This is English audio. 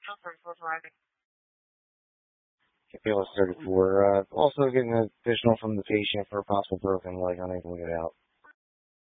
KPLS 34. Also getting an additional from the patient for a possible broken leg, unable to get out.